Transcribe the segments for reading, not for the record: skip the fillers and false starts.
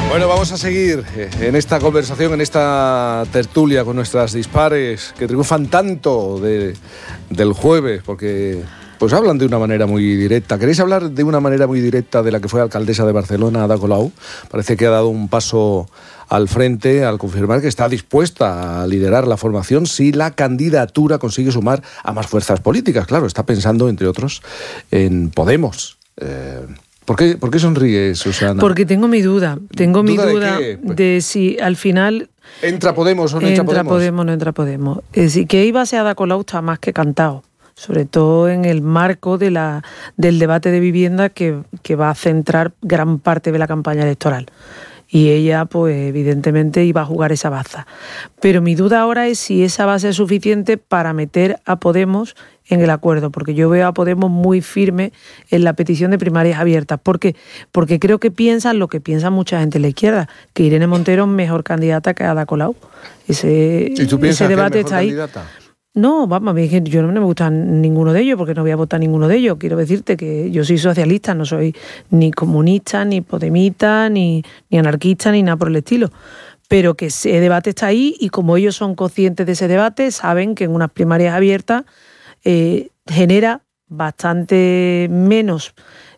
Bueno, vamos a seguir en esta conversación, en esta tertulia con nuestras dispares que triunfan tanto del jueves, porque pues hablan de una manera muy directa. ¿Queréis hablar de una manera muy directa de la que fue alcaldesa de Barcelona, Ada Colau? Parece que ha dado un paso al frente al confirmar que está dispuesta a liderar la formación si la candidatura consigue sumar a más fuerzas políticas. Claro, está pensando, entre otros, en Podemos. ¿Por qué sonríe, Susana? Porque tengo mi duda. Tengo mi duda de si al final... ¿Entra Podemos o no entra Podemos? Entra Podemos o no entra Podemos. Es decir, que iba a ser Ada Colau está más que cantado. Sobre todo en el marco del debate de vivienda que va a centrar gran parte de la campaña electoral. Y ella, pues evidentemente, iba a jugar esa baza. Pero mi duda ahora es si esa base es suficiente para meter a Podemos en el acuerdo, porque yo veo a Podemos muy firme en la petición de primarias abiertas. ¿Por qué? Porque creo que piensan lo que piensa mucha gente en la izquierda, que Irene Montero es mejor candidata que Ada Colau. ¿Y tú piensas ese debate que es mejor está ahí. Candidata? No, vamos, yo no me gusta ninguno de ellos, porque no voy a votar ninguno de ellos. Quiero decirte que yo soy socialista, no soy ni comunista, ni podemita, ni anarquista, ni nada por el estilo. Pero que ese debate está ahí y como ellos son conscientes de ese debate, saben que en unas primarias abiertas genera bastante menos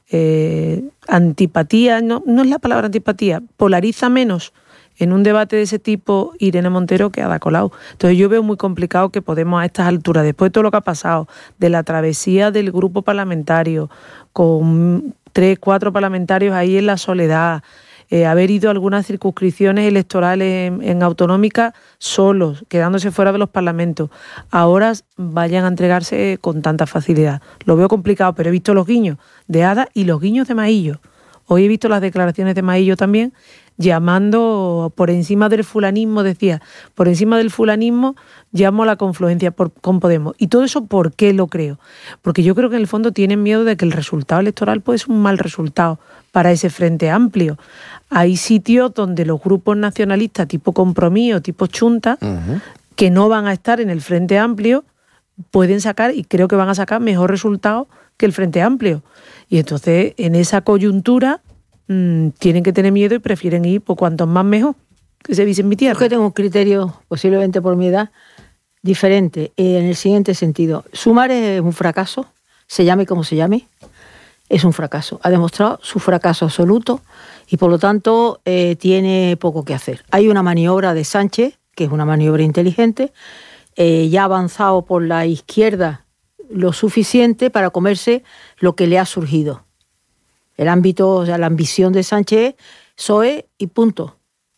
antipatía, no es la palabra antipatía, polariza menos en un debate de ese tipo Irene Montero que Ada Colau. Entonces yo veo muy complicado que Podemos a estas alturas, después de todo lo que ha pasado, de la travesía del grupo parlamentario, con 3, 4 parlamentarios ahí en la soledad, haber ido a algunas circunscripciones electorales en autonómicas solos, quedándose fuera de los parlamentos, ahora vayan a entregarse con tanta facilidad. Lo veo complicado, pero he visto los guiños de Ada y los guiños de Maillo. Hoy he visto las declaraciones de Maillo también, llamando por encima del fulanismo, decía, por encima del fulanismo llamo a la confluencia con Podemos. Y todo eso, ¿por qué lo creo? Porque yo creo que en el fondo tienen miedo de que el resultado electoral puede ser un mal resultado para ese frente amplio. Hay sitios donde los grupos nacionalistas tipo Compromís o tipo Chunta, que no van a estar en el frente amplio, pueden sacar, y creo que van a sacar, mejor resultado que el frente amplio. Y entonces, en esa coyuntura, tienen que tener miedo y prefieren ir por cuantos más mejor, que se dice en mi tierra. Yo que tengo un criterio, posiblemente por mi edad, diferente, en el siguiente sentido. Sumar es un fracaso, se llame como se llame, es un fracaso. Ha demostrado su fracaso absoluto y por lo tanto tiene poco que hacer. Hay una maniobra de Sánchez, que es una maniobra inteligente, ya ha avanzado por la izquierda lo suficiente para comerse lo que le ha surgido. El ámbito, o sea, la ambición de Sánchez, PSOE y punto.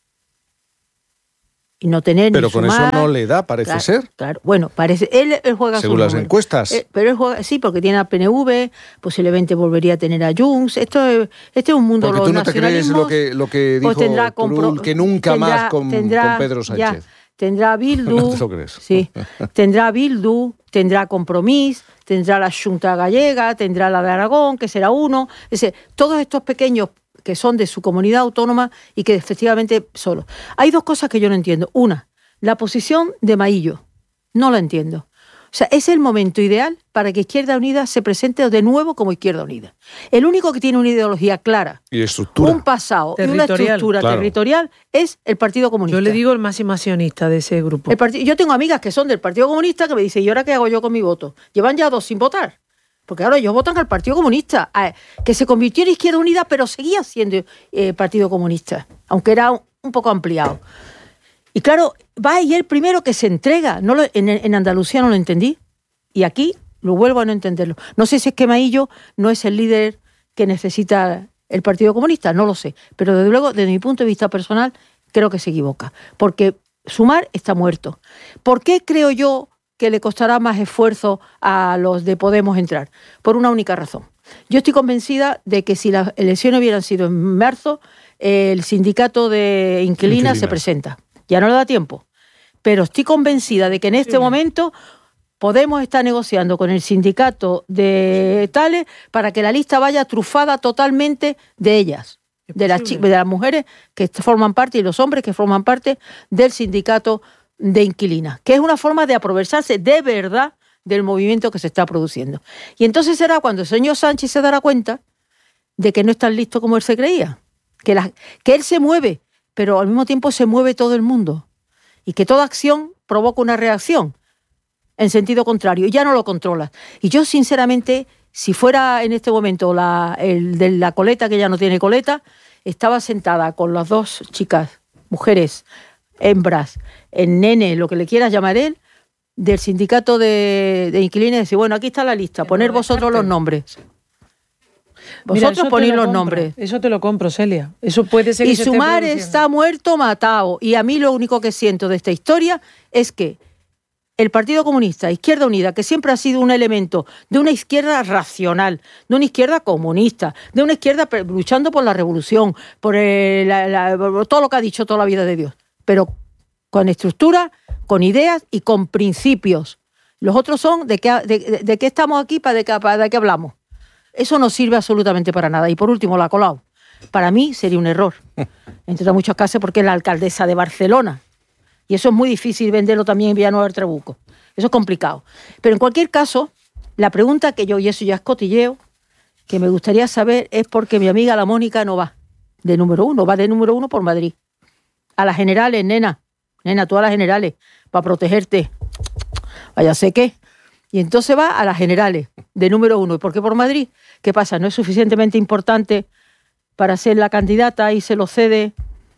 Y no tener pero ni con sumar, eso no le da, parece ser. Claro, bueno, parece. Él juega según las encuestas. Pero él juega, sí, porque tiene a PNV, posiblemente volvería a tener a Junts. Este es un mundo de los nacionalismos. Porque tú no te crees lo que dijo Turull, que nunca más con Pedro Sánchez. Ya, tendrá Bildu. ¿No te lo crees? Sí, tendrá Bildu, tendrá Compromís, tendrá la Xunta Gallega, tendrá la de Aragón, que será uno. Es decir, todos estos pequeños que son de su comunidad autónoma y que efectivamente solo. Hay dos cosas que yo no entiendo. Una, la posición de Maillo. No la entiendo. O sea, es el momento ideal para que Izquierda Unida se presente de nuevo como Izquierda Unida. El único que tiene una ideología clara, y estructura, un pasado y una estructura territorial es el Partido Comunista. Yo le digo el máximo accionista de ese grupo. Yo tengo amigas que son del Partido Comunista que me dicen, ¿y ahora qué hago yo con mi voto? Llevan ya 2 sin votar. Porque ahora ellos votan al Partido Comunista, que se convirtió en Izquierda Unida, pero seguía siendo Partido Comunista, aunque era un poco ampliado. Y claro, va y el primero que se entrega. En Andalucía no lo entendí. Y aquí lo vuelvo a no entenderlo. No sé si es que Maillo no es el líder que necesita el Partido Comunista, no lo sé. Pero desde luego, desde mi punto de vista personal, creo que se equivoca. Porque Sumar está muerto. ¿Por qué creo yo que le costará más esfuerzo a los de Podemos entrar? Por una única razón. Yo estoy convencida de que si las elecciones hubieran sido en marzo, el sindicato de inquilinas se presenta. Ya no le da tiempo. Pero estoy convencida de que en este momento Podemos estar negociando con el sindicato de tales para que la lista vaya trufada totalmente de ellas, de las mujeres que forman parte y los hombres que forman parte del sindicato de inquilinas, que es una forma de aprovecharse de verdad del movimiento que se está produciendo. Y entonces será cuando el señor Sánchez se dará cuenta de que no es tan listo como él se creía. que él se mueve, pero al mismo tiempo se mueve todo el mundo. Y que toda acción provoca una reacción en sentido contrario, y ya no lo controlas. Y yo, sinceramente, si fuera en este momento el de la coleta, que ya no tiene coleta, estaba sentada con las dos chicas, mujeres, hembras, el nene, lo que le quieras llamar él, del sindicato de inquilinos, y decir, bueno, aquí está la lista, poner vosotros los nombres. Vosotros ponéis los nombres. Eso te lo compro, Celia. Eso puede ser. Y Sumar está muerto, matado. Y a mí lo único que siento de esta historia es que el Partido Comunista, Izquierda Unida, que siempre ha sido un elemento de una izquierda racional, de una izquierda comunista, de una izquierda luchando por la revolución, por todo lo que ha dicho toda la vida de Dios, pero con estructura, con ideas y con principios. Los otros son de qué estamos aquí, de qué hablamos. Eso no sirve absolutamente para nada. Y por último, la Colau. Para mí sería un error, entre muchos casos, porque es la alcaldesa de Barcelona. Y eso es muy difícil venderlo también en Villanueva del Trabuco. Eso es complicado. Pero en cualquier caso, la pregunta que yo, y eso ya es cotilleo, que me gustaría saber es por qué mi amiga la Mónica no va de número 1, va de número 1 por Madrid. A las generales, nena, tú a las generales, para protegerte. Vaya sé qué. Y entonces va a las generales, de número 1. ¿Y por qué por Madrid? ¿Qué pasa? ¿No es suficientemente importante para ser la candidata y se lo cede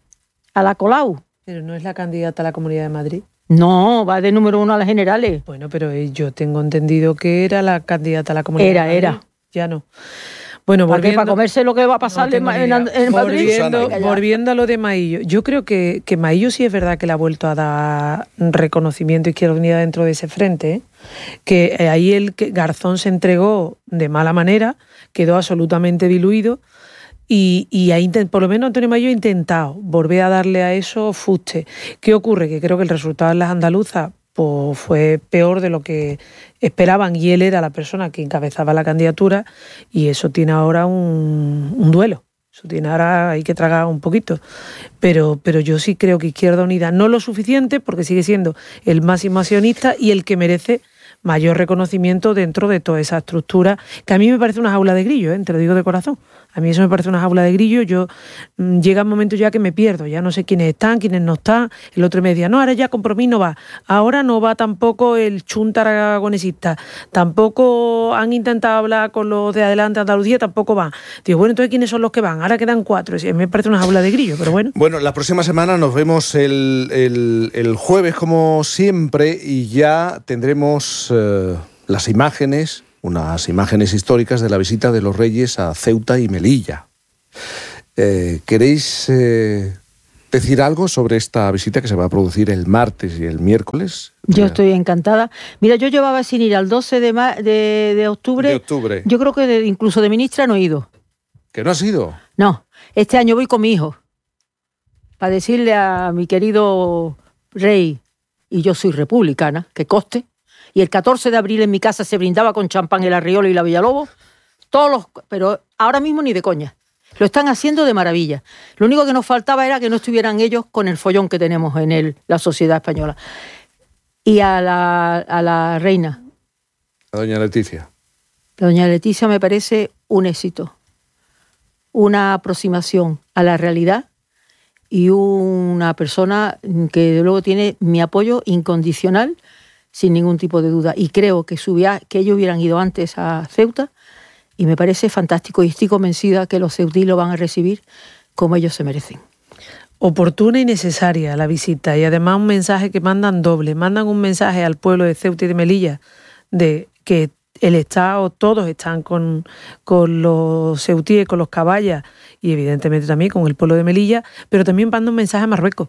a la Colau? Pero no es la candidata a la Comunidad de Madrid. No, va de número 1 a las generales. Bueno, pero yo tengo entendido que era la candidata a la Comunidad de Madrid. Era. Ya no. Bueno, ¿Para comerse lo que va a pasar en Madrid? Volviendo a lo de Maillo. Yo creo que Maillo sí es verdad que le ha vuelto a dar reconocimiento a Izquierda Unida dentro de ese frente, ¿eh? Que ahí Garzón se entregó de mala manera, quedó absolutamente diluido. Y ahí, por lo menos Antonio Maillo ha intentado volver a darle a eso fuste. ¿Qué ocurre? Que creo que el resultado en las andaluzas pues, fue peor de lo que esperaban, y él era la persona que encabezaba la candidatura, y eso tiene ahora un duelo. Eso tiene ahora, hay que tragar un poquito. Pero yo sí creo que Izquierda Unida no lo suficiente, porque sigue siendo el máximo accionista y el que merece mayor reconocimiento dentro de toda esa estructura, que a mí me parece una jaula de grillo, te lo digo de corazón. A mí eso me parece una jaula de grillo. Yo llega un momento ya que me pierdo, ya no sé quiénes están, quiénes no están. El otro me decía, no, ahora ya Compromís no va. Ahora no va tampoco el Chunta aragonesista. Tampoco han intentado hablar con los de Adelante Andalucía, tampoco van. Digo, bueno, entonces ¿quiénes son los que van? Ahora quedan 4. A mí me parece una jaula de grillo, pero bueno. Bueno, la próxima semana nos vemos el jueves, como siempre, y ya tendremos las imágenes, unas imágenes históricas de la visita de los Reyes a Ceuta y Melilla. ¿Queréis decir algo sobre esta visita que se va a producir el martes y el miércoles? Yo estoy encantada. Mira, yo llevaba sin ir al 12 de octubre. De octubre. Yo creo que incluso de ministra no he ido. ¿Que no has ido? No, este año voy con mi hijo para decirle a mi querido rey, y yo soy republicana, que coste, y el 14 de abril en mi casa se brindaba con champán el Arriola y la Villalobos, pero ahora mismo ni de coña. Lo están haciendo de maravilla. Lo único que nos faltaba era que no estuvieran ellos con el follón que tenemos en la sociedad española. Y a la reina. A doña Leticia. La doña Leticia me parece un éxito, una aproximación a la realidad y una persona que luego tiene mi apoyo incondicional, sin ningún tipo de duda. Y creo que ellos hubieran ido antes a Ceuta, y me parece fantástico, y estoy convencida que los ceutíes lo van a recibir como ellos se merecen. Oportuna y necesaria la visita, y además un mensaje que mandan doble. Mandan un mensaje al pueblo de Ceuta y de Melilla de que el Estado, todos están con los ceutíes, con los caballas, y evidentemente también con el pueblo de Melilla, pero también mandan un mensaje a Marruecos.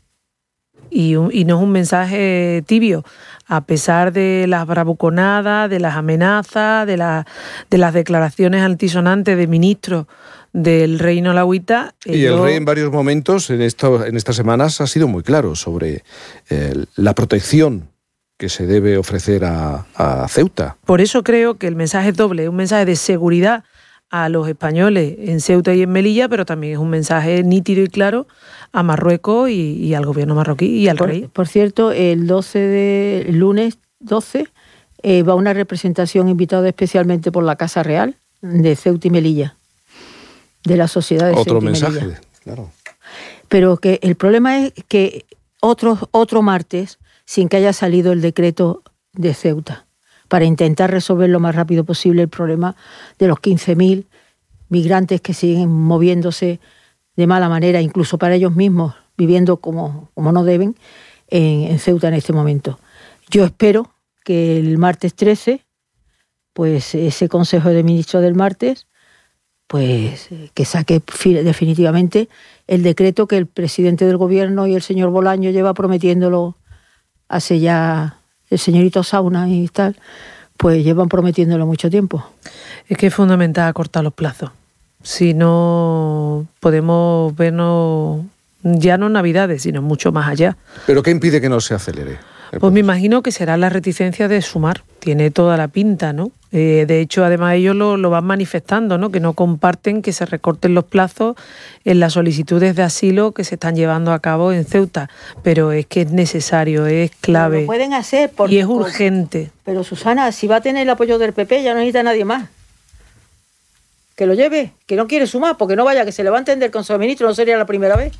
Y no es un mensaje tibio, a pesar de las bravuconadas, de las amenazas, de las declaraciones altisonantes de ministros del reino alauita. Y el rey en varios momentos en estas semanas ha sido muy claro sobre la protección que se debe ofrecer a Ceuta. Por eso creo que el mensaje es doble, un mensaje de seguridad a los españoles en Ceuta y en Melilla, pero también es un mensaje nítido y claro a Marruecos y al gobierno marroquí y al rey. Por cierto, el lunes 12 va una representación invitada especialmente por la Casa Real de Ceuta y Melilla. de la sociedad de Otro Ceuta y mensaje, Melilla. claro. Pero que el problema es que otro martes, sin que haya salido el decreto de Ceuta, para intentar resolver lo más rápido posible el problema de los 15.000 migrantes que siguen moviéndose de mala manera, incluso para ellos mismos, viviendo como no deben en Ceuta en este momento. Yo espero que el martes 13, pues ese Consejo de Ministros del martes, pues que saque definitivamente el decreto que el presidente del gobierno y el señor Bolaño lleva prometiéndolo hace ya, el señorito Sauna y tal, pues llevan prometiéndolo mucho tiempo. Es que es fundamental acortar los plazos. Si no podemos vernos ya no en Navidades, sino mucho más allá. ¿Pero qué impide que no se acelere? Pues me imagino que será la reticencia de Sumar. Tiene toda la pinta, ¿no? De hecho, además ellos lo van manifestando, ¿no? Que no comparten que se recorten los plazos en las solicitudes de asilo que se están llevando a cabo en Ceuta. Pero es que es necesario, es clave. Pero lo pueden hacer porque, y es urgente. Pero Susana, si va a tener el apoyo del PP, ya no necesita nadie más. Que lo lleve, que no quiere Sumar, porque no vaya, que se levanten del Consejo de Ministros, no sería la primera vez.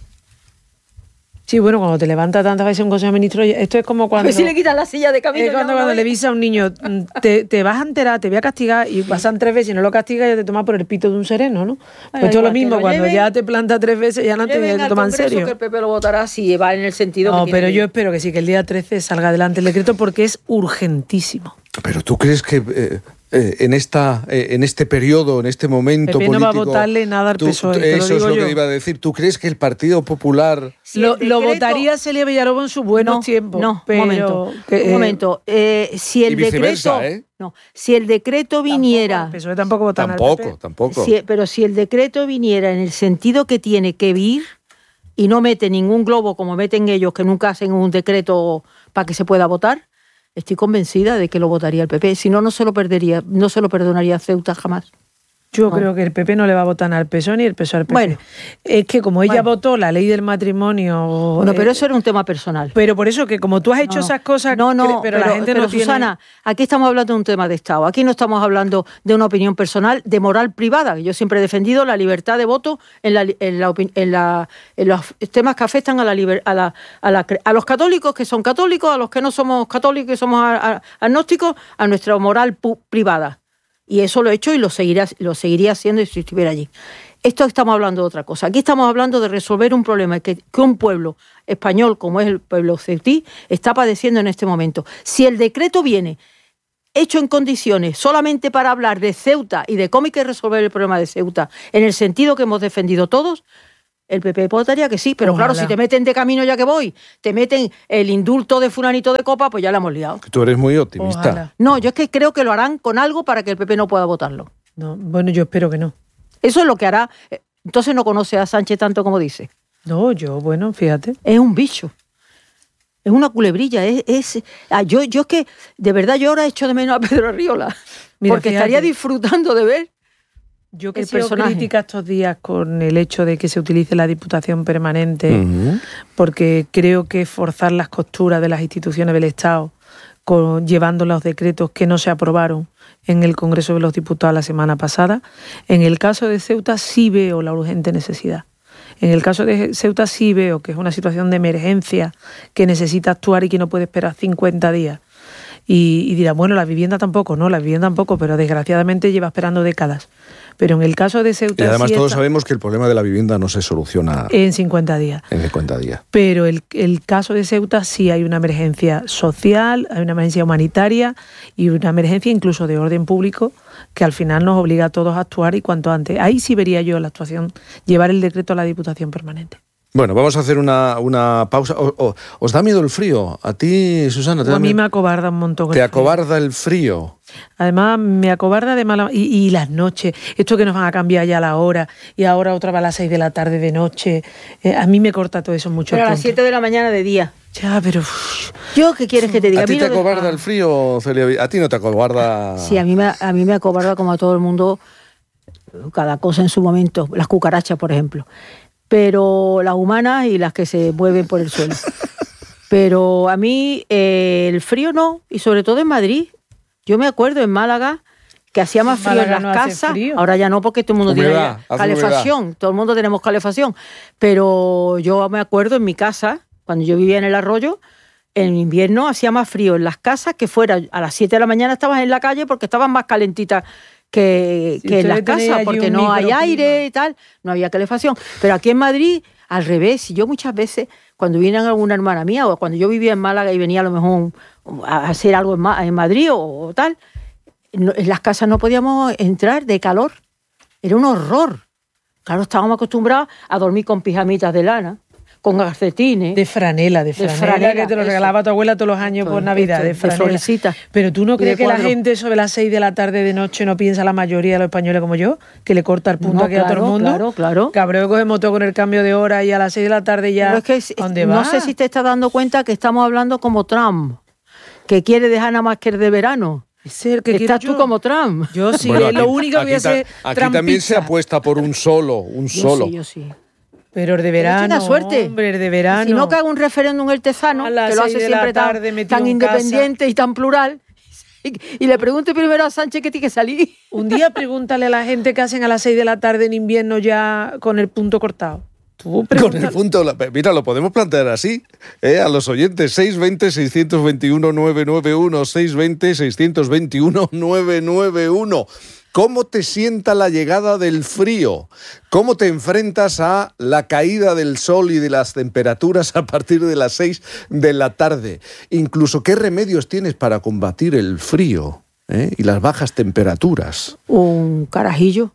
Sí, bueno, cuando te levantas tantas veces un Consejo de Ministros, esto es como cuando... A ver si le quitan la silla de camino. Es cuando le dices a un niño, te vas a enterar, te voy a castigar, y pasan 3 veces y no lo castigas, ya te tomas por el pito de un sereno, ¿no? Pues esto es lo mismo, cuando ya te planta 3 veces ya no te toman en serio. Que el PP lo votará si va en el sentido no, que pero tiene. yo espero que sí, que el día 13 salga adelante el decreto porque es urgentísimo. Pero ¿tú crees que en este periodo, en este momento PP político... no va a votarle nada al PSOE, eso es lo que iba a decir. ¿Tú crees que el Partido Popular... Si lo votaría Celia Villalobos en sus buenos tiempos. No, pero, un momento. Si el decreto... No, si el decreto viniera... El PSOE tampoco votará al PP. Tampoco. Pero si el decreto viniera en el sentido que tiene que vir y no mete ningún globo como meten ellos, que nunca hacen un decreto para que se pueda votar, estoy convencida de que lo votaría el PP. Si no, no se lo perdonaría a Ceuta jamás. Yo creo que el PP no le va a votar al PSOE ni el PSOE al PP. Bueno, es que como ella votó la ley del matrimonio... Bueno, pero eso era un tema personal. Pero por eso que como tú has hecho esas cosas... Pero la gente no tiene... Susana, aquí estamos hablando de un tema de Estado. Aquí no estamos hablando de una opinión personal, de moral privada. Yo siempre he defendido la libertad de voto en los temas que afectan a los católicos que son católicos, a los que no somos católicos y somos agnósticos, a nuestra moral privada. Y eso lo he hecho y lo seguiría haciendo si estuviera allí. Esto estamos hablando de otra cosa. Aquí estamos hablando de resolver un problema que un pueblo español, como es el pueblo ceutí, está padeciendo en este momento. Si el decreto viene hecho en condiciones solamente para hablar de Ceuta y de cómo hay que resolver el problema de Ceuta, en el sentido que hemos defendido todos, el PP votaría que sí, pero ojalá. Claro, si te meten de camino ya que voy, te meten el indulto de fulanito de copa, pues ya la hemos liado. Tú eres muy optimista. Ojalá. No, yo es que creo que lo harán con algo para que el PP no pueda votarlo. No, bueno, yo espero que no. Eso es lo que hará. Entonces no conoce a Sánchez tanto como dice. No, bueno, fíjate. Es un bicho. Es una culebrilla. Yo es que, de verdad, yo ahora echo de menos a Pedro Arriola. Mira, porque estaría disfrutando de ver. Yo que he sido crítica estos días con el hecho de que se utilice la Diputación Permanente, porque creo que forzar las costuras de las instituciones del Estado, llevando los decretos que no se aprobaron en el Congreso de los Diputados la semana pasada. En el caso de Ceuta sí veo la urgente necesidad. En el caso de Ceuta sí veo que es una situación de emergencia que necesita actuar y que no puede esperar 50 días. Y dirá, bueno, la vivienda tampoco, pero desgraciadamente lleva esperando décadas. Pero en el caso de Ceuta... Y además todos sabemos que el problema de la vivienda no se soluciona... En 50 días. En 50 días. Pero el caso de Ceuta sí hay una emergencia social, hay una emergencia humanitaria y una emergencia incluso de orden público que al final nos obliga a todos a actuar y cuanto antes. Ahí sí vería yo la actuación, llevar el decreto a la Diputación Permanente. Bueno, vamos a hacer una pausa. ¿Os da miedo el frío? ¿A ti, Susana? A mí me acobarda un montón. ¿Te acobarda el frío? Además, me acobarda de mala... Y las noches, esto que nos van a cambiar ya la hora, y ahora otra vez a las 6 de la tarde de noche. A mí me corta todo eso mucho. Pero a las 7 de la mañana de día. Ya, pero... ¿Yo qué quieres que te diga? ¿A ti te acobarda el frío, Celia? ¿A ti no te acobarda...? Sí, a mí me acobarda como a todo el mundo, cada cosa en su momento. Las cucarachas, por ejemplo. Pero las humanas y las que se mueven por el suelo. Pero a mí el frío no, y sobre todo en Madrid. Yo me acuerdo en Málaga que hacía más frío Málaga en no las hace casas. frío. Ahora ya no, porque todo el mundo Humedad, tiene hace calefacción. Todo el mundo tenemos calefacción. Pero yo me acuerdo en mi casa, cuando yo vivía en el Arroyo, en invierno hacía más frío en las casas que fuera. A las 7 de la mañana estabas en la calle porque estaban más calentitas que en las casas, porque no hay aire y tal, no había calefacción. Pero aquí en Madrid, al revés. Y yo muchas veces, cuando viene alguna hermana mía, o cuando yo vivía en Málaga y venía a lo mejor a hacer algo en Madrid o tal, en las casas no podíamos entrar de calor. Era un horror. Claro, estábamos acostumbrados a dormir con pijamitas de lana, con calcetines. De franela, que te lo regalaba tu abuela todos los años por Navidad, de franela. florecita. Pero ¿tú no crees que la cuadro. gente sobre las 6 de la tarde de noche no piensa, la mayoría de los españoles como yo, que le corta el punto aquí a todo el mundo? Claro. Cabreo que cogemos todo con el cambio de hora y a las 6 de la tarde ya... Pero es que ¿dónde no va? sé si te estás dando cuenta que estamos hablando como Trump, que quiere dejar nada más que el de verano. Ese es el que Estás quiero tú yo. como Trump. Yo sí, Bueno, es lo único que voy a hacer. Aquí también se apuesta por un solo. Yo sí. Pero el de verano, Tiene suerte. hombre, el de verano. Si no, que haga un referéndum el Tezano, A las que lo 6 hace de la siempre tarde metido tan en independiente y tan plural, y le pregunte primero a Sánchez que tiene que salir. Un día pregúntale a la gente qué hacen a las 6 de la tarde en invierno ya con el punto cortado. Tú Con pregúntale. el punto, mira, lo podemos plantear así, a los oyentes, 620-621-991, 620-621-991. ¿Cómo te sienta la llegada del frío? ¿Cómo te enfrentas a la caída del sol y de las temperaturas a partir de las 6 de la tarde? Incluso, ¿qué remedios tienes para combatir el frío y las bajas temperaturas? Un carajillo.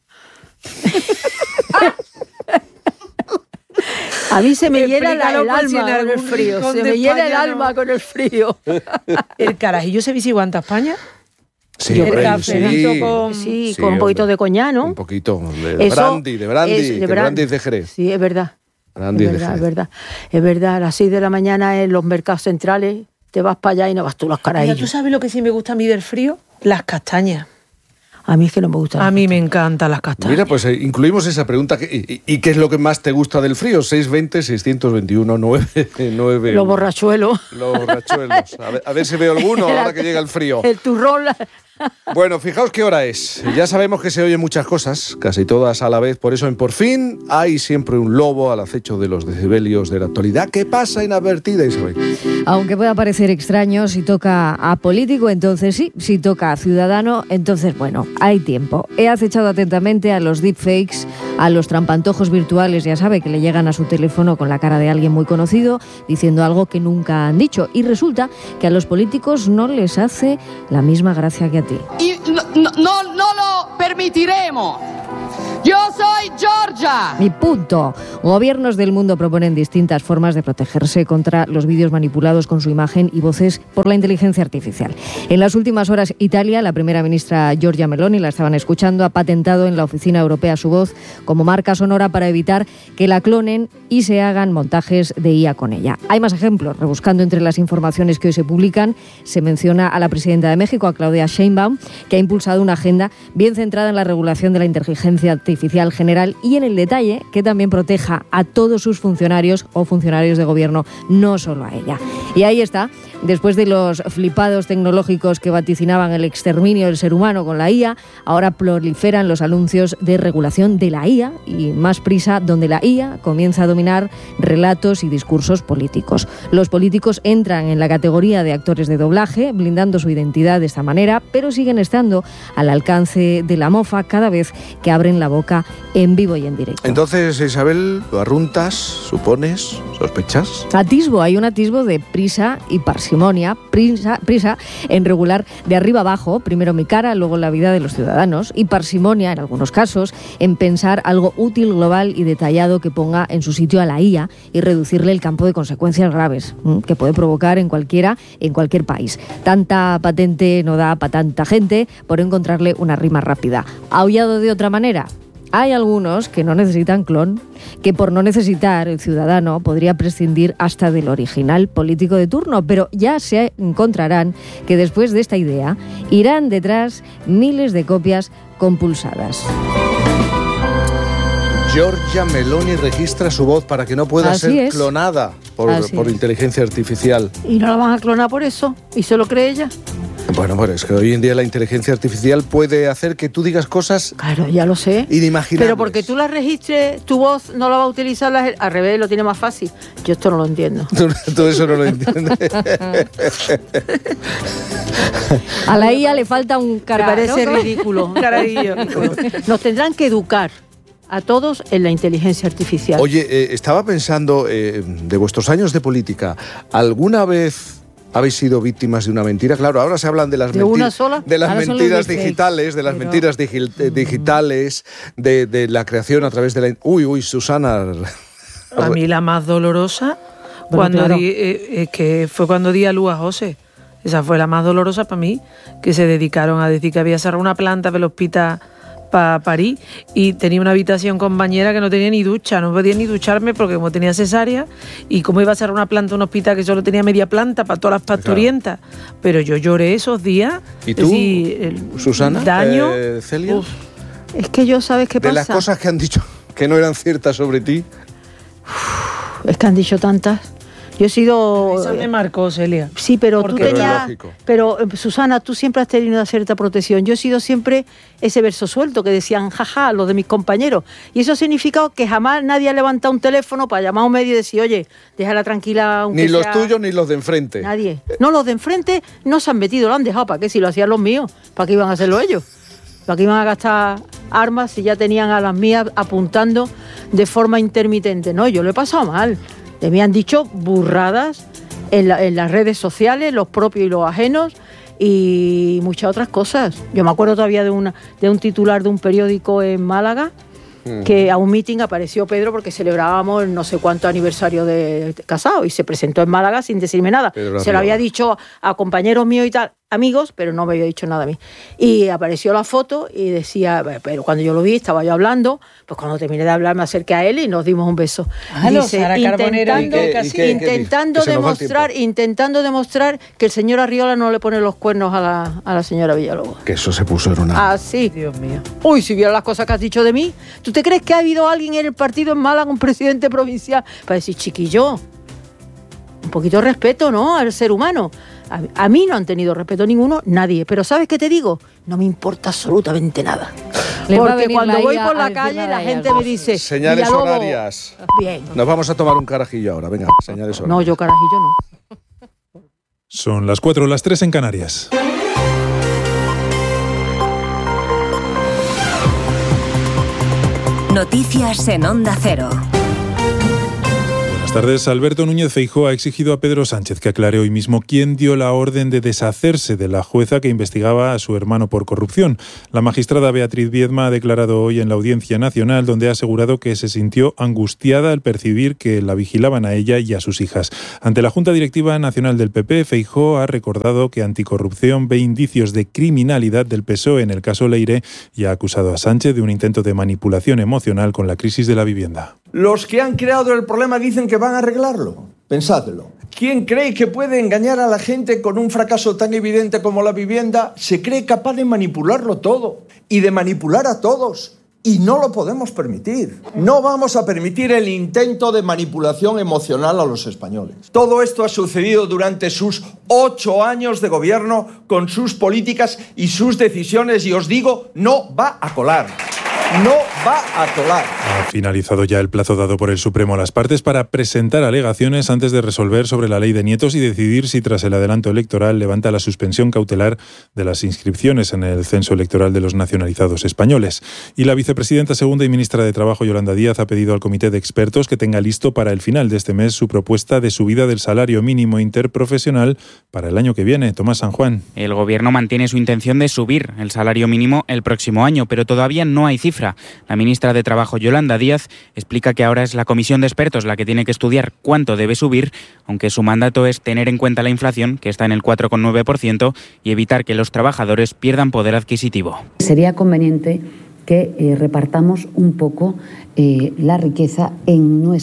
A mí se me llena el Explícalo por si en alma con el algún frío. rincón Se de me llena el España alma no. con el frío. ¿El carajillo se visiguanta España? Sí, El hombre, cafelito sí. con... Sí, Sí, con un poquito hombre. de coñac, ¿no? Un poquito de Eso brandy, es que el brandy es de Jerez. Sí, es verdad. Brandy Es de verdad, Jerez. es verdad. Es verdad, a las 6 de la mañana en los mercados centrales te vas para allá y no vas tú los Mira, ¿tú carajillos. sabes lo que sí me gusta a mí del frío? Las castañas. A mí es que no me gusta. A mí me encantan las castañas. Mira, pues incluimos esa pregunta. ¿Y qué es lo que más te gusta del frío? 620-621-991. Los borrachuelos. Los borrachuelos. A ver si veo alguno ahora que llega el frío. El turrón. Bueno, fijaos qué hora es. Ya sabemos que se oyen muchas cosas, casi todas a la vez. Por eso en Por Fin hay siempre un lobo al acecho de los decibelios de la actualidad. ¿Qué pasa inadvertida, Isabel? Aunque pueda parecer extraño, si toca a político, entonces sí. Si toca a ciudadano, entonces bueno, hay tiempo. He acechado atentamente a los deepfakes, a los trampantojos virtuales, ya sabe, que le llegan a su teléfono con la cara de alguien muy conocido, diciendo algo que nunca han dicho. Y resulta que a los políticos no les hace la misma gracia que a ti. Y no lo permitiremos. Yo soy Georgia. Y punto. Gobiernos del mundo proponen distintas formas de protegerse contra los vídeos manipulados con su imagen y voces por la inteligencia artificial. En las últimas horas, Italia, la primera ministra Giorgia Meloni, la estaban escuchando, ha patentado en la Oficina Europea su voz como marca sonora para evitar que la clonen y se hagan montajes de IA con ella. Hay más ejemplos. Rebuscando entre las informaciones que hoy se publican, se menciona a la presidenta de México, a Claudia Sheinbaum, que ha impulsado una agenda bien centrada en la regulación de la inteligencia artificial general y en el detalle que también proteja a todos sus funcionarios o funcionarios de gobierno, no solo a ella. Y ahí está, después de los flipados tecnológicos que vaticinaban el exterminio del ser humano con la IA, ahora proliferan los anuncios de regulación de la IA y más prisa donde la IA comienza a dominar relatos y discursos políticos. Los políticos entran en la categoría de actores de doblaje, blindando su identidad de esta manera, pero siguen estando al alcance de la mofa cada vez que abren la boca en vivo y en directo. Entonces, Isabel, ¿lo arruntas, supones, sospechas? Hay un atisbo de prisa y parsimonia, prisa en regular de arriba abajo, primero mi cara, luego la vida de los ciudadanos, y parsimonia, en algunos casos, en pensar algo útil, global y detallado que ponga en su sitio a la IA y reducirle el campo de consecuencias graves que puede provocar en cualquier país. Tanta patente no da para tanta gente por encontrarle una rima rápida. ¿Aullado de otra manera? Hay algunos que no necesitan clon, que por no necesitar el ciudadano podría prescindir hasta del original político de turno, pero ya se encontrarán que después de esta idea irán detrás miles de copias compulsadas. Giorgia Meloni registra su voz para que no pueda Así ser es. clonada por Así es. inteligencia artificial. Y no la van a clonar por eso. ¿Y se lo cree ella? Bueno, pues es que hoy en día la inteligencia artificial puede hacer que tú digas cosas... Claro, ya lo sé. Inimaginables. Pero porque tú la registres, tu voz no la va a utilizar, al revés, lo tiene más fácil. Yo esto no lo entiendo. Tú eso no lo entiendes. A la IA le falta un cara. Me parece ¿no? ridículo. Nos tendrán que educar a todos en la inteligencia artificial. Oye, estaba pensando, de vuestros años de política, ¿alguna vez habéis sido víctimas de una mentira? Claro, ahora se hablan de las mentiras, de las mentiras digitales, digitales, de la creación a través de la... Uy, Susana. A mí la más dolorosa que fue cuando di a luz a José. Esa fue la más dolorosa para mí, que se dedicaron a decir que había cerrado una planta del hospital para París y tenía una habitación con bañera que no tenía ni ducha, no podía ni ducharme porque como tenía cesárea y como iba a ser una planta, un hospital que solo tenía media planta para todas las parturientas. Claro. Pero yo lloré esos días. ¿Y tú, Susana? Daño. Celia. Es que yo, ¿sabes qué pasa? De las cosas que han dicho que no eran ciertas sobre ti. Es que han dicho tantas. Yo he sido... Esa me marcó, Celia. Sí, pero tú tenías... Pero, Susana, tú siempre has tenido una cierta protección. Yo he sido siempre ese verso suelto que decían, jaja, los de mis compañeros. Y eso ha significado que jamás nadie ha levantado un teléfono para llamar a un medio y decir, oye, déjala tranquila. Ni los tuyos ni los de enfrente. Nadie. No, los de enfrente no se han metido, lo han dejado. ¿Para qué? Si lo hacían los míos, ¿para qué iban a hacerlo ellos? ¿Para qué iban a gastar armas si ya tenían a las mías apuntando de forma intermitente? No, yo lo he pasado mal. Me han dicho burradas en las redes sociales, los propios y los ajenos, y muchas otras cosas. Yo me acuerdo todavía de un titular de un periódico en Málaga, que a un meeting apareció Pedro porque celebrábamos el no sé cuánto aniversario de casado y se presentó en Málaga sin decirme nada. Se lo había dicho a compañeros míos y tal, amigos, pero no me había dicho nada a mí. Y apareció la foto y decía, pero cuando yo lo vi, estaba yo hablando, pues cuando terminé de hablar me acerqué a él y nos dimos un beso. Dice, intentando demostrar que el señor Arriola no le pone los cuernos a la señora Villalobos. Que eso se puso en una... Ah, sí. Dios mío. Uy, si vieron las cosas que has dicho de mí. ¿Tú te crees que ha habido alguien en el partido en Málaga, un presidente provincial, para decir, chiquillo, un poquito de respeto, ¿no?, al ser humano? A mí no han tenido respeto ninguno, nadie. Pero ¿sabes qué te digo? No me importa absolutamente nada. Porque cuando voy por la calle la gente me dice... Señales horarias. Bien. Nos vamos a tomar un carajillo ahora. Venga, señales horarias. No, yo carajillo no. Son las 4, las 3 en Canarias. Noticias en Onda Cero. Buenas tardes. Alberto Núñez Feijóo ha exigido a Pedro Sánchez que aclare hoy mismo quién dio la orden de deshacerse de la jueza que investigaba a su hermano por corrupción. La magistrada Beatriz Viedma ha declarado hoy en la Audiencia Nacional, donde ha asegurado que se sintió angustiada al percibir que la vigilaban a ella y a sus hijas. Ante la Junta Directiva Nacional del PP, Feijóo ha recordado que Anticorrupción ve indicios de criminalidad del PSOE en el caso Leire y ha acusado a Sánchez de un intento de manipulación emocional con la crisis de la vivienda. Los que han creado el problema dicen que van a arreglarlo. Pensadlo. ¿Quién cree que puede engañar a la gente con un fracaso tan evidente como la vivienda? Se cree capaz de manipularlo todo y de manipular a todos. Y no lo podemos permitir. No vamos a permitir el intento de manipulación emocional a los españoles. Todo esto ha sucedido durante sus 8 años de gobierno con sus políticas y sus decisiones y os digo, no va a colar. No va a colar. Ha finalizado ya el plazo dado por el Supremo a las partes para presentar alegaciones antes de resolver sobre la ley de nietos y decidir si tras el adelanto electoral levanta la suspensión cautelar de las inscripciones en el censo electoral de los nacionalizados españoles. Y la vicepresidenta segunda y ministra de Trabajo, Yolanda Díaz, ha pedido al comité de expertos que tenga listo para el final de este mes su propuesta de subida del salario mínimo interprofesional para el año que viene. Tomás San Juan. El Gobierno mantiene su intención de subir el salario mínimo el próximo año, pero todavía no hay cifra. La ministra de Trabajo, Yolanda Díaz, explica que ahora es la comisión de expertos la que tiene que estudiar cuánto debe subir, aunque su mandato es tener en cuenta la inflación, que está en el 4,9%, y evitar que los trabajadores pierdan poder adquisitivo. Sería conveniente que repartamos un poco la riqueza en nuestro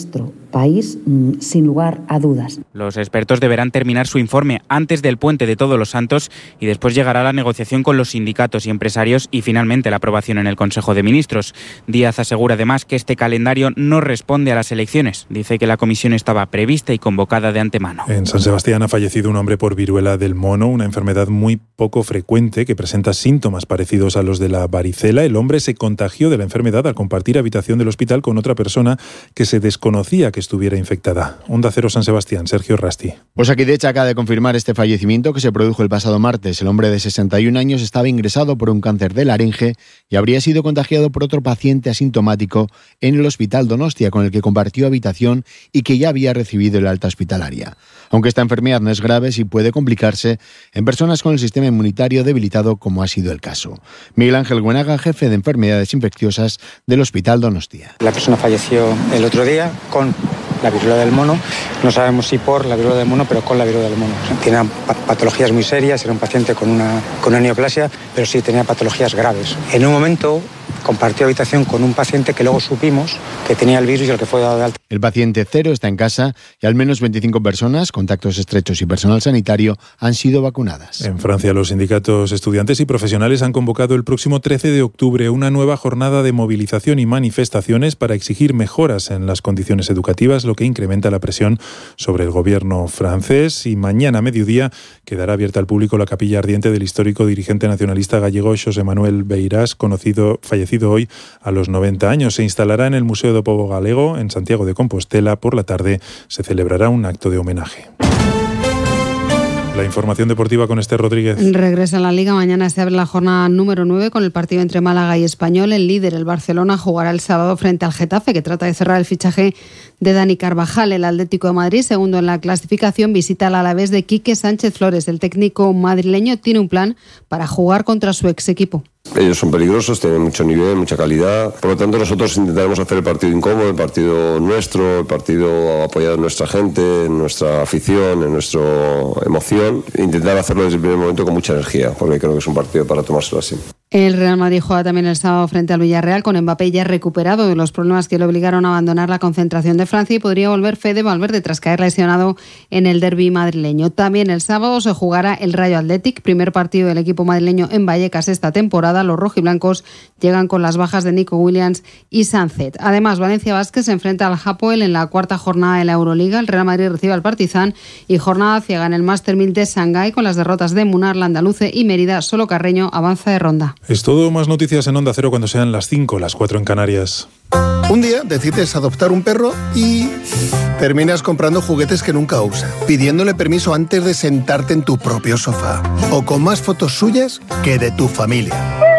país, sin lugar a dudas. Los expertos deberán terminar su informe antes del puente de Todos los Santos y después llegará la negociación con los sindicatos y empresarios y finalmente la aprobación en el Consejo de Ministros. Díaz asegura además que este calendario no responde a las elecciones. Dice que la comisión estaba prevista y convocada de antemano. En San Sebastián ha fallecido un hombre por viruela del mono, una enfermedad muy poco frecuente que presenta síntomas parecidos a los de la varicela. El hombre se contagió de la enfermedad al compartir habitación del hospital con otra persona que se desconocía que estuviera infectada. Onda Cero San Sebastián, Sergio Rasti. Osakidetza acaba de confirmar este fallecimiento que se produjo el pasado martes. El hombre de 61 años estaba ingresado por un cáncer de laringe y habría sido contagiado por otro paciente asintomático en el Hospital Donostia, con el que compartió habitación y que ya había recibido el alta hospitalaria. Aunque esta enfermedad no es grave, sí puede complicarse en personas con el sistema inmunitario debilitado, como ha sido el caso. Miguel Ángel Buenaga, jefe de enfermedades infecciosas del Hospital Donostia. La persona falleció el otro día con la viruela del mono. No sabemos si por la viruela del mono, pero con la viruela del mono. Tiene patologías muy serias, era un paciente con una neoplasia, pero sí tenía patologías graves. En un momento compartió habitación con un paciente que luego supimos que tenía el virus y el que fue dado de alta. El paciente cero está en casa y al menos 25 personas, contactos estrechos y personal sanitario han sido vacunadas. En Francia, los sindicatos estudiantes y profesionales han convocado el próximo 13 de octubre una nueva jornada de movilización y manifestaciones para exigir mejoras en las condiciones educativas, lo que incrementa la presión sobre el gobierno francés. Y mañana a mediodía quedará abierta al público la capilla ardiente del histórico dirigente nacionalista gallego Xosé Manuel Beirás, fallecido hoy a los 90 años. Se instalará en el Museo do Pobo Galego, en Santiago de Compostela. Por la tarde se celebrará un acto de homenaje. La información deportiva con Esther Rodríguez. Regresa a la Liga. Mañana se abre la jornada número 9 con el partido entre Málaga y Español. El líder, el Barcelona, jugará el sábado frente al Getafe, que trata de cerrar el fichaje de Dani Carvajal. El Atlético de Madrid, segundo en la clasificación, visita al Alavés de Quique Sánchez Flores. El técnico madrileño tiene un plan para jugar contra su ex equipo. Ellos son peligrosos, tienen mucho nivel, mucha calidad. Por lo tanto, nosotros intentaremos hacer el partido incómodo, el partido nuestro, el partido apoyado en nuestra gente, en nuestra afición, en nuestra emoción. Intentar hacerlo desde el primer momento con mucha energía, porque creo que es un partido para tomárselo así. El Real Madrid juega también el sábado frente al Villarreal, con Mbappé ya recuperado de los problemas que le obligaron a abandonar la concentración de Francia, y podría volver Fede Valverde tras caer lesionado en el derbi madrileño. También el sábado se jugará el Rayo Athletic, primer partido del equipo madrileño en Vallecas esta temporada. Los rojiblancos llegan con las bajas de Nico Williams y Sánchez. Además, Valencia Basket se enfrenta al Hapoel en la cuarta jornada de la Euroliga. El Real Madrid recibe al Partizan y jornada ciega en el Master 1000 de Shanghái con las derrotas de Munar, Landaluce y Mérida. Solo Carreño avanza de ronda. Es todo. Más noticias en Onda Cero cuando sean las 5, las 4 en Canarias. Un día decides adoptar un perro y terminas comprando juguetes que nunca usa, pidiéndole permiso antes de sentarte en tu propio sofá, o con más fotos suyas que de tu familia.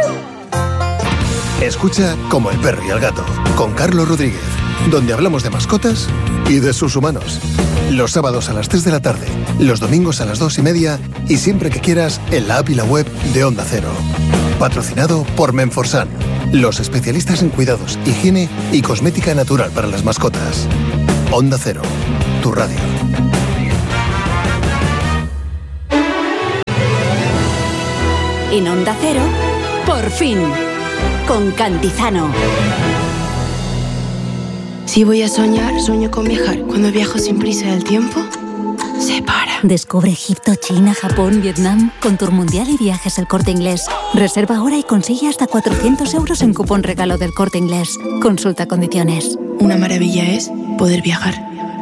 Escucha Como el perro y el gato, con Carlos Rodríguez, donde hablamos de mascotas y de sus humanos. Los sábados a las 3 de la tarde, los domingos a las 2:30 y siempre que quieras en la app y la web de Onda Cero. Patrocinado por Menforsan, los especialistas en cuidados, higiene y cosmética natural para las mascotas. Onda Cero, tu radio. En Onda Cero, por fin, con Cantizano. Si voy a soñar, sueño con viajar. Cuando viajo sin prisa del tiempo, se para. Descubre Egipto, China, Japón, Vietnam con Tour Mundial y Viajes El Corte Inglés. Reserva ahora y consigue hasta 400 euros en cupón regalo del Corte Inglés. Consulta condiciones. Una maravilla es poder viajar.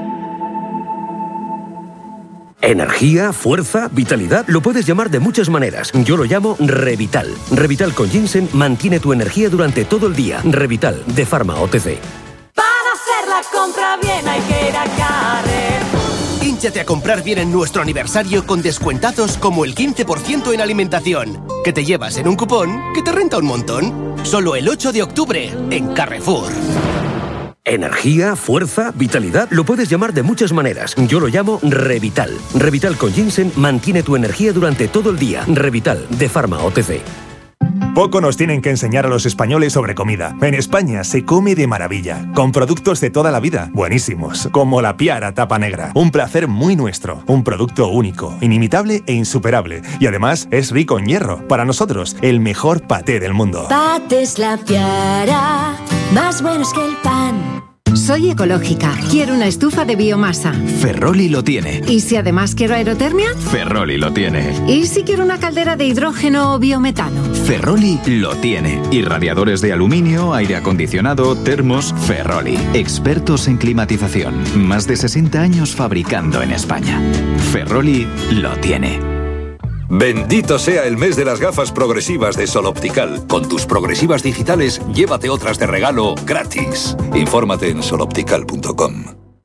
Energía, fuerza, vitalidad, lo puedes llamar de muchas maneras. Yo lo llamo Revital. Revital con ginseng mantiene tu energía durante todo el día. Revital, de Pharma OTC. Para hacer la compra bien hay que ir a Carrefour. Hínchate a comprar bien en nuestro aniversario con descuentazos como el 15% en alimentación, que te llevas en un cupón que te renta un montón. Solo el 8 de octubre en Carrefour. Energía, fuerza, vitalidad, lo puedes llamar de muchas maneras. Yo lo llamo Revital. Revital con ginseng mantiene tu energía durante todo el día. Revital, de Pharma OTC. Poco nos tienen que enseñar a los españoles sobre comida. En España se come de maravilla, con productos de toda la vida, buenísimos, como la Piara Tapa Negra. Un placer muy nuestro, un producto único, inimitable e insuperable. Y además es rico en hierro. Para nosotros, el mejor paté del mundo. Patés La Piara, más buenos que el pan. Soy ecológica. Quiero una estufa de biomasa. Ferroli lo tiene. ¿Y si además quiero aerotermia? Ferroli lo tiene. ¿Y si quiero una caldera de hidrógeno o biometano? Ferroli lo tiene. Y radiadores de aluminio, aire acondicionado, termos. Ferroli. Expertos en climatización. Más de 60 años fabricando en España. Ferroli lo tiene. Bendito sea el mes de las gafas progresivas de Sol Optical. Con tus progresivas digitales, llévate otras de regalo gratis. Infórmate en soloptical.com.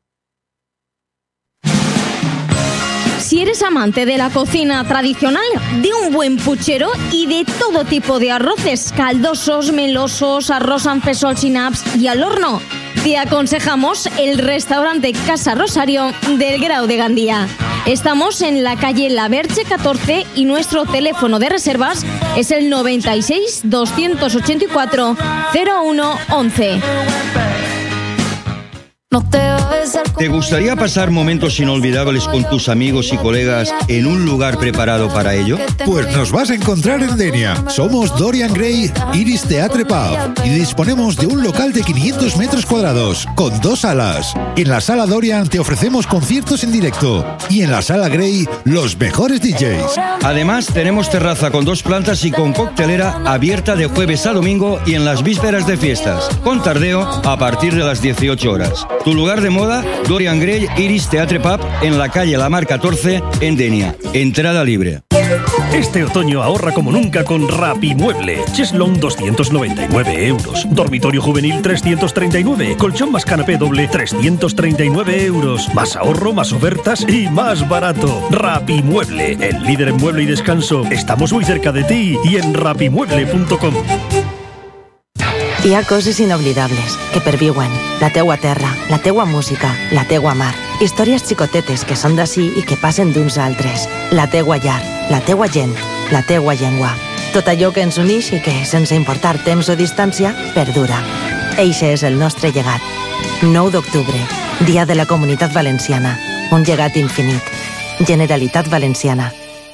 Si eres amante de la cocina tradicional, de un buen puchero y de todo tipo de arroces, caldosos, melosos, arroz amb fesols y naps y al horno, te aconsejamos el restaurante Casa Rosario del Grau de Gandía. Estamos en la calle La Verge 14 y nuestro teléfono de reservas es el 96 284 0111. ¿Te gustaría pasar momentos inolvidables con tus amigos y colegas en un lugar preparado para ello? Pues nos vas a encontrar en Denia. Somos Dorian Gray Iris Theatre Pub y disponemos de un local de 500 metros cuadrados con 2 salas. En la sala Dorian te ofrecemos conciertos en directo y en la sala Gray los mejores DJs. Además tenemos terraza con 2 plantas y con coctelera abierta de jueves a domingo y en las vísperas de fiestas, con tardeo a partir de las 18 horas. Tu lugar de moda, Dorian Gray Iris Theatre Pub en la calle La Mar 14 en Denia. Entrada libre. Este otoño ahorra como nunca con Rapimueble. Cheslong 299 euros. Dormitorio juvenil 339. Colchón más canapé doble 339 euros. Más ahorro, más ofertas y más barato. Rapimueble, el líder en mueble y descanso. Estamos muy cerca de ti y en rapimueble.com. Hi ha coses inoblidables que perviuen. La teua terra, la teua música, la teua mar. Històries xicotetes que són d'ací i que passen d'uns a altres. La teua llar, la teua gent, la teua llengua. Tot allò que ens unix i que, sense importar temps o distància, perdura. Eixe és el nostre llegat. 9 d'octubre, Dia de la Comunitat Valenciana. Un llegat infinit. Generalitat Valenciana.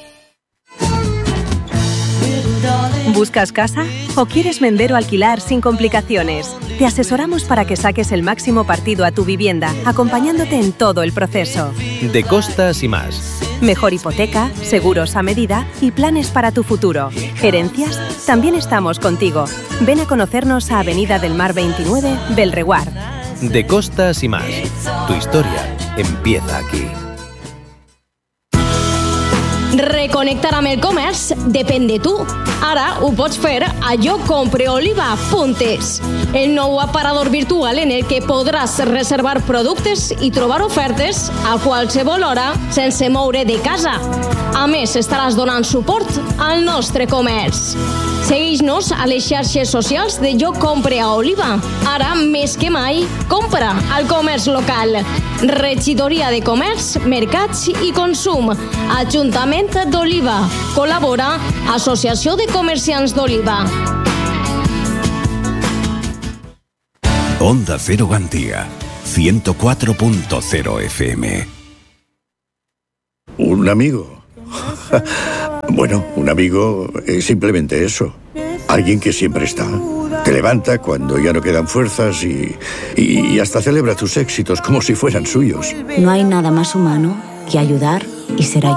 ¿Buscas casa? ¿O quieres vender o alquilar sin complicaciones? Te asesoramos para que saques el máximo partido a tu vivienda, acompañándote en todo el proceso. De Costas y más. Mejor hipoteca, seguros a medida y planes para tu futuro. ¿Herencias? También estamos contigo. Ven a conocernos a Avenida del Mar 29, Belreguard. De Costas y más. Tu historia empieza aquí. Reconnectar amb el comerç depèn de tu. Ara ho pots fer a jocompreoliva.es, el nou aparador virtual en el que podràs reservar productes i trobar ofertes a qualsevol hora sense moure de casa. A més, estaràs donant suport al nostre comerç. Segueix-nos a les xarxes socials de Jo Compre a Oliva. Ara, més que mai, compra al comerç local. Regidoria de Comerç, Mercats i Consum. Ajuntament d'Oliva. Col·labora Associació de Comerciants d'Oliva. Onda Cero Gandía, 104.0 FM. ¿Un amigo? Bueno, un amigo es simplemente eso. Alguien que siempre está. Te levanta cuando ya no quedan fuerzas y hasta celebra tus éxitos como si fueran suyos. No hay nada más humano que ayudar y ser ayudado.